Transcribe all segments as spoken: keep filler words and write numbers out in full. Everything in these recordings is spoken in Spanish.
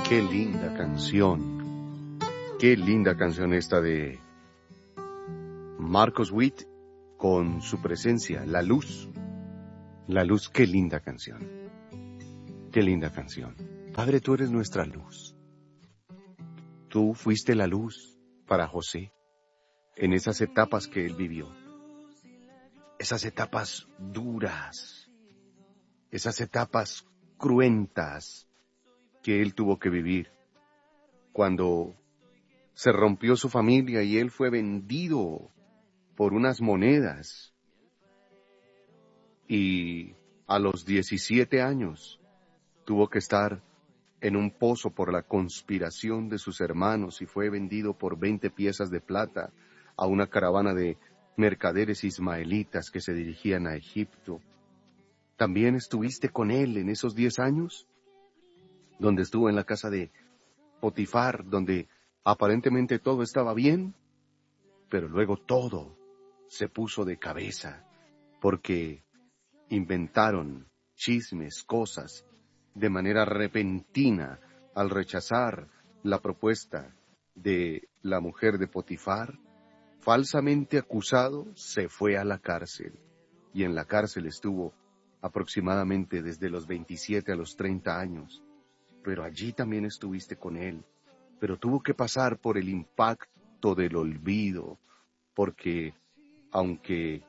Qué linda canción. Qué linda canción esta de Marcos Witt con su presencia, La Luz. La Luz, qué linda canción. Qué linda canción. Padre, tú eres nuestra luz. Tú fuiste la luz para José en esas etapas que él vivió. Esas etapas duras. Esas etapas cruentas que él tuvo que vivir. Cuando se rompió su familia y él fue vendido por unas monedas. Y a los diecisiete años tuvo que estar en un pozo por la conspiración de sus hermanos y fue vendido por veinte piezas de plata a una caravana de mercaderes ismaelitas que se dirigían a Egipto. ¿También estuviste con él en esos diez años? Donde estuvo en la casa de Potifar, donde aparentemente todo estaba bien, pero luego todo se puso de cabeza, porque inventaron chismes, cosas, de manera repentina, al rechazar la propuesta de la mujer de Potifar, falsamente acusado, se fue a la cárcel, y en la cárcel estuvo aproximadamente desde los veintisiete a los treinta años, pero allí también estuviste con él, pero tuvo que pasar por el impacto del olvido, porque aunque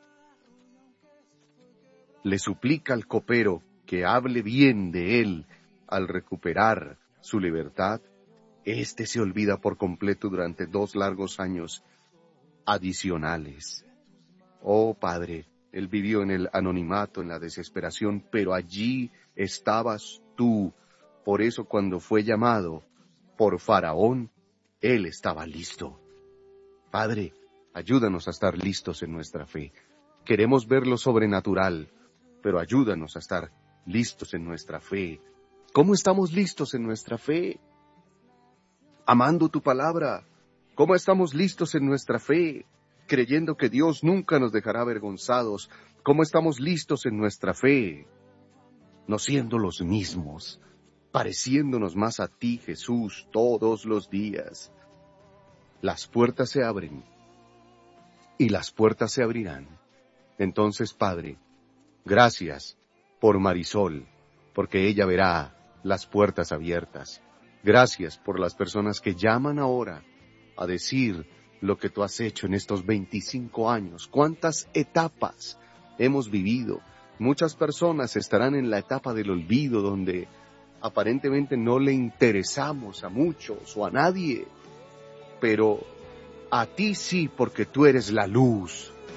le suplica al copero que hable bien de él al recuperar su libertad, éste se olvida por completo durante dos largos años adicionales. Oh Padre, él vivió en el anonimato, en la desesperación, pero allí estabas tú. Por eso cuando fue llamado por Faraón, él estaba listo. Padre, ayúdanos a estar listos en nuestra fe. Queremos ver lo sobrenatural, pero ayúdanos a estar listos en nuestra fe. ¿Cómo estamos listos en nuestra fe? Amando tu palabra. ¿Cómo estamos listos en nuestra fe? Creyendo que Dios nunca nos dejará avergonzados. ¿Cómo estamos listos en nuestra fe? No siendo los mismos, pareciéndonos más a ti, Jesús, todos los días. Las puertas se abren y las puertas se abrirán. Entonces, Padre, gracias por Marisol, porque ella verá las puertas abiertas. Gracias por las personas que llaman ahora a decir lo que tú has hecho en estos veinticinco años. ¿Cuántas etapas hemos vivido? Muchas personas estarán en la etapa del olvido, donde aparentemente no le interesamos a muchos o a nadie, pero a ti sí, porque tú eres la luz.